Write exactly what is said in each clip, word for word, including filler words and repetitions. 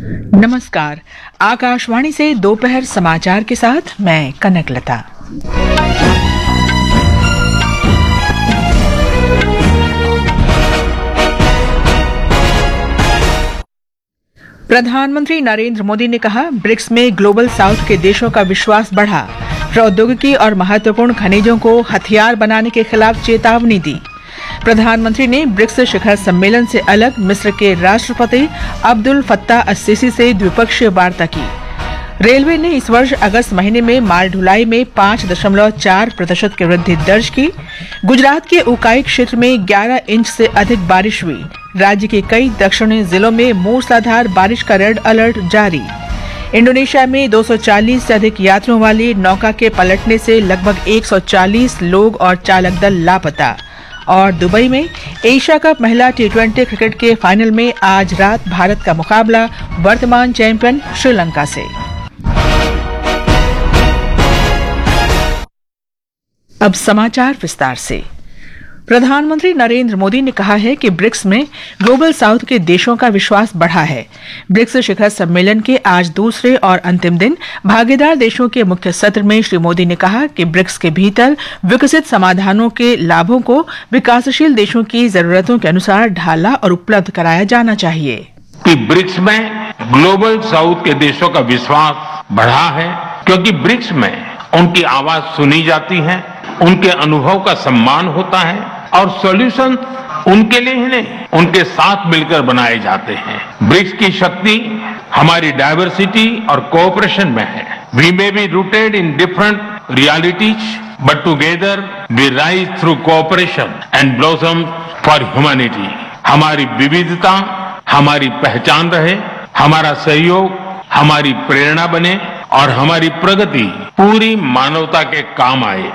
नमस्कार। आकाशवाणी से दोपहर समाचार के साथ मैं कनकलता। प्रधानमंत्री नरेंद्र मोदी ने कहा, ब्रिक्स में ग्लोबल साउथ के देशों का विश्वास बढ़ा। प्रौद्योगिकी और महत्वपूर्ण खनिजों को हथियार बनाने के खिलाफ चेतावनी दी। प्रधानमंत्री ने ब्रिक्स शिखर सम्मेलन से अलग मिस्र के राष्ट्रपति अब्दुल फत्ताह अस-सीसी से द्विपक्षीय वार्ता की। रेलवे ने इस वर्ष अगस्त महीने में माल ढुलाई में पाँच दशमलव चार प्रतिशत की वृद्धि दर्ज की। गुजरात के उकाई क्षेत्र में ग्यारह इंच से अधिक बारिश हुई। राज्य के कई दक्षिणी जिलों में मूसलाधार बारिश का रेड अलर्ट जारी। इंडोनेशिया में दो सौ चालीस से अधिक यात्रियों वाली नौका के पलटने से लगभग एक सौ चालीस लोग और चालक दल लापता। और दुबई में एशिया कप महिला टी ट्वेंटी क्रिकेट के फाइनल में आज रात भारत का मुकाबला वर्तमान चैंपियन श्रीलंका से। अब समाचार विस्तार से। प्रधानमंत्री नरेंद्र मोदी ने कहा है कि ब्रिक्स में ग्लोबल साउथ के देशों का विश्वास बढ़ा है। ब्रिक्स शिखर सम्मेलन के आज दूसरे और अंतिम दिन भागीदार देशों के मुख्य सत्र में श्री मोदी ने कहा कि ब्रिक्स के भीतर विकसित समाधानों के लाभों को विकासशील देशों की जरूरतों के अनुसार ढाला और उपलब्ध कराया जाना चाहिए। कि ब्रिक्स में ग्लोबल साउथ के देशों का विश्वास बढ़ा है, क्योंकि ब्रिक्स में उनकी आवाज सुनी जाती है, उनके अनुभव का सम्मान होता है और सॉल्यूशन उनके लिए ही नहीं, उनके साथ मिलकर बनाए जाते हैं। ब्रिक्स की शक्ति हमारी डाइवर्सिटी और कोऑपरेशन में है। We may be rooted in different realities, but together we rise through cooperation and blossom for humanity. हमारी विविधता हमारी पहचान रहे, हमारा सहयोग हमारी प्रेरणा बने और हमारी प्रगति पूरी मानवता के काम आए।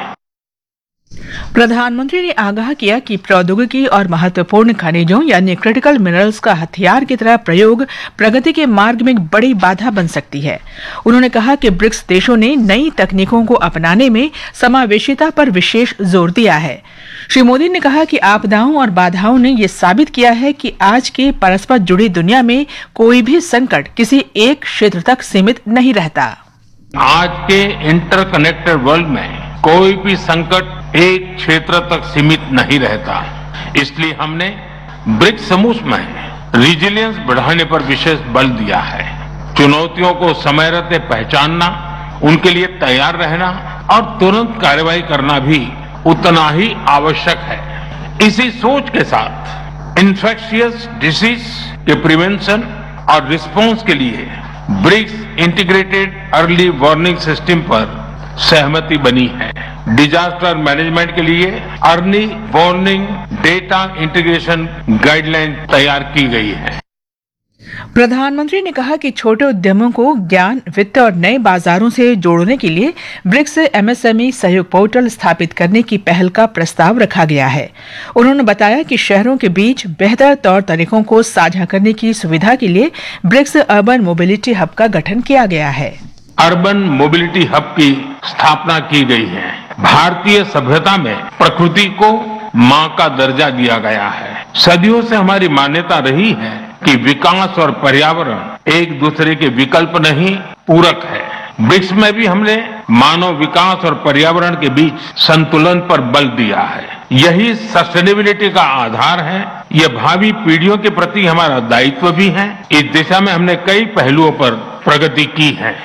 प्रधानमंत्री ने आगाह किया कि प्रौद्योगिकी और महत्वपूर्ण खनिजों यानी क्रिटिकल मिनरल्स का हथियार की तरह प्रयोग प्रगति के मार्ग में एक बड़ी बाधा बन सकती है। उन्होंने कहा कि ब्रिक्स देशों ने नई तकनीकों को अपनाने में समावेशिता पर विशेष जोर दिया है। श्री मोदी ने कहा कि आपदाओं और बाधाओं ने ये साबित किया है कि आज के परस्पर जुड़ी दुनिया में कोई भी संकट किसी एक क्षेत्र तक सीमित नहीं रहता। आज के इंटरकनेक्टेड वर्ल्ड में कोई भी संकट एक क्षेत्र तक सीमित नहीं रहता। इसलिए हमने ब्रिक्स समूह में रिजिलियंस बढ़ाने पर विशेष बल दिया है। चुनौतियों को समय रहते पहचानना, उनके लिए तैयार रहना और तुरंत कार्रवाई करना भी उतना ही आवश्यक है। इसी सोच के साथ इन्फेक्शियस डिसीज के प्रिवेंशन और रिस्पांस के लिए BRICS integrated early warning system पर सहमति बनी है। डिजास्टर मैनेजमेंट के लिए early warning data integration guideline तैयार की गई है। प्रधानमंत्री ने कहा कि छोटे उद्यमों को ज्ञान, वित्त और नए बाजारों से जोड़ने के लिए ब्रिक्स एमएसएमई सहयोग पोर्टल स्थापित करने की पहल का प्रस्ताव रखा गया है। उन्होंने बताया कि शहरों के बीच बेहतर तौर तरीकों को साझा करने की सुविधा के लिए ब्रिक्स अर्बन मोबिलिटी हब का गठन किया गया है। अर्बन मोबिलिटी हब की स्थापना की गई है। भारतीय सभ्यता में प्रकृति को मां का दर्जा दिया गया है। सदियों से हमारी मान्यता रही है कि विकास और पर्यावरण एक दूसरे के विकल्प नहीं, पूरक है। ब्रिक्स में भी हमने मानव विकास और पर्यावरण के बीच संतुलन पर बल दिया है। यही सस्टेनेबिलिटी का आधार है। यह भावी पीढ़ियों के प्रति हमारा दायित्व भी है। इस दिशा में हमने कई पहलुओं पर प्रगति की है।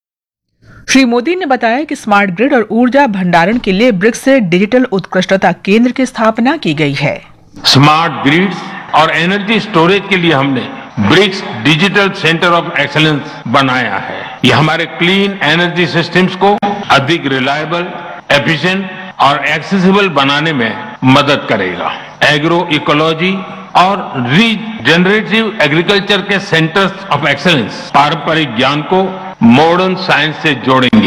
श्री मोदी ने बताया कि स्मार्ट ग्रिड और ऊर्जा भंडारण के लिए ब्रिक्स से डिजिटल उत्कृष्टता केंद्र की स्थापना की गई है। स्मार्ट ग्रिड्स और एनर्जी स्टोरेज के लिए हमने BRICS digital centre of excellence बनाया है। यह हमारे क्लीन एनर्जी सिस्टम्स को अधिक रिलायबल, एफिशिएंट और एक्सेसिबल बनाने में मदद करेगा। एग्रो इकोलॉजी और रीजनरेटिव एग्रीकल्चर के सेंटर्स ऑफ एक्सीलेंस पारंपरिक ज्ञान को मॉडर्न साइंस से जोड़ेंगे।